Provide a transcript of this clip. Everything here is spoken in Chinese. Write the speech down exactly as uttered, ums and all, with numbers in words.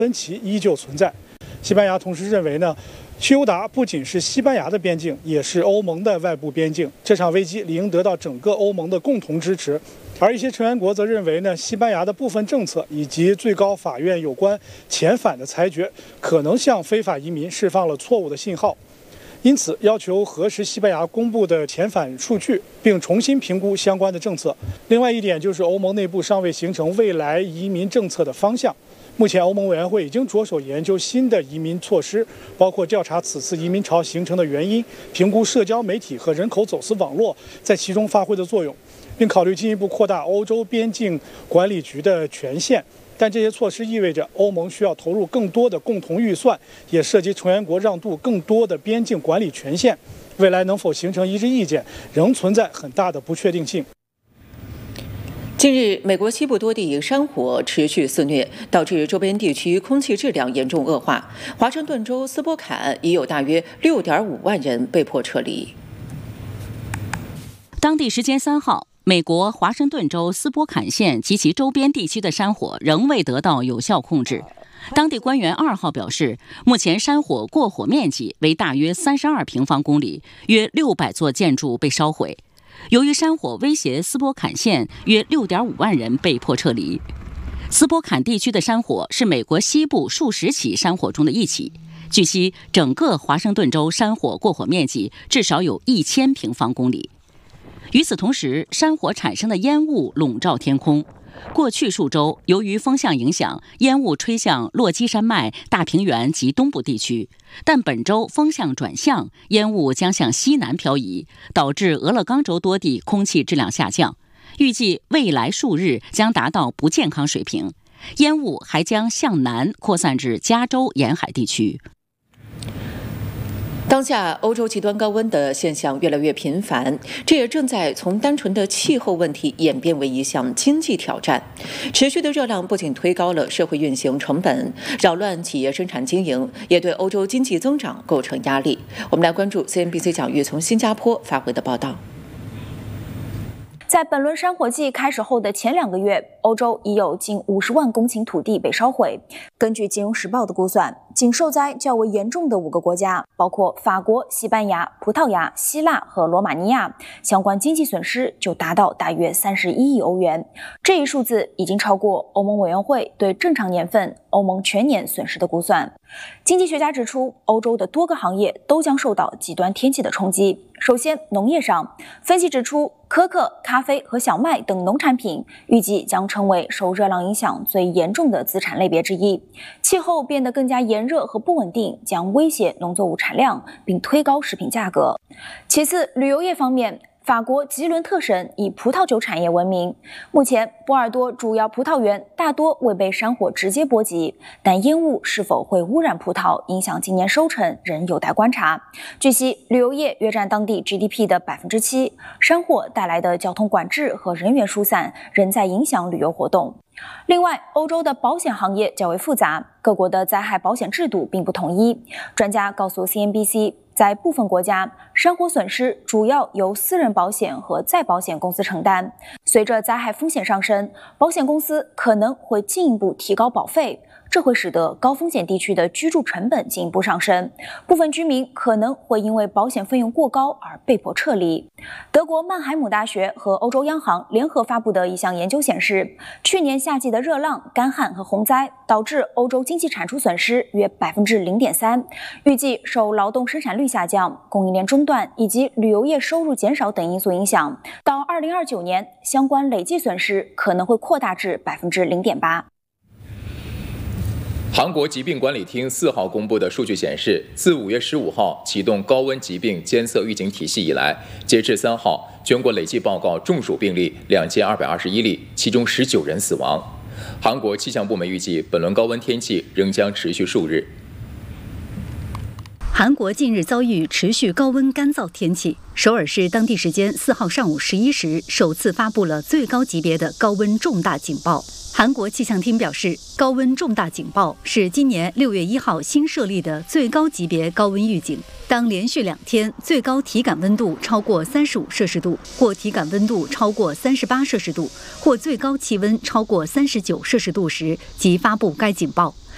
分歧依旧存在。西班牙同时认为呢，休达不仅是西班牙的边境，也是欧盟的外部边境。这场危机理应得到整个欧盟的共同支持。而一些成员国则认为呢，西班牙的部分政策以及最高法院有关遣返的裁决，可能向非法移民释放了错误的信号。因此，要求核实西班牙公布的遣返数据，并重新评估相关的政策。另外一点就是，欧盟内部尚未形成未来移民政策的方向。目前，欧盟委员会已经着手研究新的移民措施，包括调查此次移民潮形成的原因，评估社交媒体和人口走私网络在其中发挥的作用，并考虑进一步扩大欧洲边境管理局的权限。但这些措施意味着欧盟需要投入更多的共同预算，也涉及成员国让渡更多的边境管理权限。未来能否形成一致意见，仍存在很大的不确定性。 近日，美国西部多地山火持续肆虐，导致周边地区空气质量严重恶化。华盛顿州斯波坎已有大约 六点五万人被迫撤离。 当地时间三号，美国华盛顿州斯波坎县及其周边地区的山火仍未得到有效控制。当地官员二号表示，目前山火过火面积为大约三十二平方公里，约六百座建筑被烧毁。由于山火威胁斯波坎县，约 六点五万人被迫撤离。斯波坎地区的山火是美国西部数十起山火中的一起。据悉，整个华盛顿州山火过火面积至少有一千平方公里。与此同时，山火产生的烟雾笼罩天空。过去数周，由于风向影响，烟雾吹向落基山脉、大平原及东部地区。但本周风向转向，烟雾将向西南漂移，导致俄勒冈州多地空气质量下降。预计未来数日将达到不健康水平。烟雾还将向南扩散至加州沿海地区。 当下欧洲极端高温的现象越来越频繁，这也正在从单纯的气候问题演变为一项经济挑战。持续的热浪不仅推高了社会运行成本，扰乱企业生产经营，也对欧洲经济增长构成压力。我们来关注 C N B C 蒋玉从新加坡发回的报道。 在本轮山火季开始后的前两个月，欧洲已有近五十万公顷土地被烧毁。根据《金融时报》的估算，仅受灾较为严重的五个国家，包括法国、西班牙、葡萄牙、希腊和罗马尼亚，相关经济损失就达到大约三十一亿欧元。这一数字已经超过欧盟委员会对正常年份欧盟全年损失的估算。经济学家指出，欧洲的多个行业都将受到极端天气的冲击。首先，农业上，分析指出，可可、咖啡和小麦等农产品预计将成为受热浪影响最严重的资产类别之一。气候变得更加炎热和不稳定，将威胁农作物产量，并推高食品价格。其次，旅游业方面，法国吉伦特省以葡萄酒产业闻名。目前，波尔多主要葡萄园大多未被山火直接波及，但烟雾是否会污染葡萄，影响今年收成，仍有待观察。据悉，旅游业约占当地 G D P 的 百分之七， 山火带来的交通管制和人员疏散仍在影响旅游活动。另外，欧洲的保险行业较为复杂，各国的灾害保险制度并不统一。专家告诉 C N B C， 在部分国家，山火损失主要由私人保险和再保险公司承担。随着灾害风险上升，保险公司可能会进一步提高保费，这会使得高风险地区的居住成本进一步上升，部分居民可能会因为保险费用过高而被迫撤离。德国曼海姆大学和欧洲央行联合发布的一项研究显示，去年夏季的热浪、干旱和洪灾导致欧洲经济产出损失约 百分之零点三， 预计受劳动生产率下降、供应链中断以及旅游业收入减少等因素影响，到二零二九年相关累计损失可能会扩大至 百分之零点八。 韩国疾病管理厅四号公布的数据显示，自五月十五号启动高温疾病监测预警体系以来，截至三号，全国累计报告中暑病例两千二百二十一例，其中十九人死亡。韩国气象部门预计，本轮高温天气仍将持续数日。 韩国近日遭遇持续高温干燥天气，首尔市当地时间四号上午十一时首次发布了最高级别的高温重大警报。韩国气象厅表示，高温重大警报是今年六月一号新设立的最高级别高温预警。当连续两天最高体感温度超过三十五摄氏度，或体感温度超过三十八摄氏度，或最高气温超过三十九摄氏度时，即发布该警报。